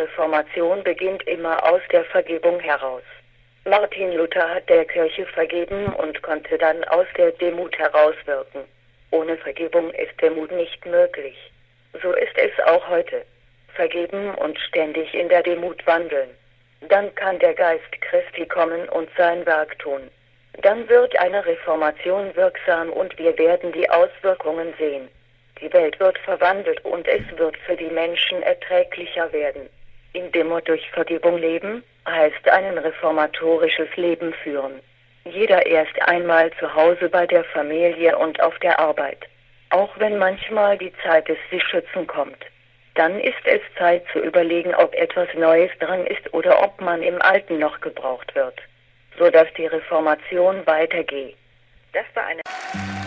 Reformation beginnt immer aus der Vergebung heraus. Martin Luther hat der Kirche vergeben und konnte dann aus der Demut herauswirken. Ohne Vergebung ist Demut nicht möglich. So ist es auch heute. Vergeben und ständig in der Demut wandeln. Dann kann der Geist Christi kommen und sein Werk tun. Dann wird eine Reformation wirksam und wir werden die Auswirkungen sehen. Die Welt wird verwandelt und es wird für die Menschen erträglicher werden. Indem wir durch Vergebung leben, heißt ein reformatorisches Leben führen. Jeder erst einmal zu Hause bei der Familie und auf der Arbeit. Auch wenn manchmal die Zeit des Sich-Schützen kommt. Dann ist es Zeit zu überlegen, ob etwas Neues dran ist oder ob man im Alten noch gebraucht wird. Sodass die Reformation weitergeht. Das war eine